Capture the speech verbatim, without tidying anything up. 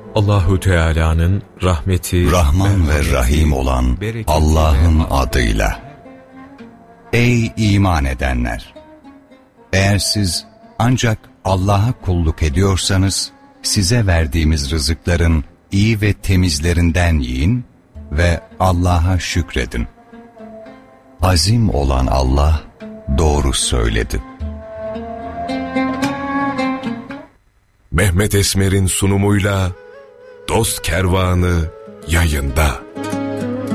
Allahu Teala'nın rahmeti, Rahman ve Rahim olan Allah'ın adıyla. Ey iman edenler! Eğer siz ancak Allah'a kulluk ediyorsanız, size verdiğimiz rızıkların iyi ve temizlerinden yiyin ve Allah'a şükredin. Azim olan Allah doğru söyledi. Mehmet Esmer'in sunumuyla Dost Kervanı yayında.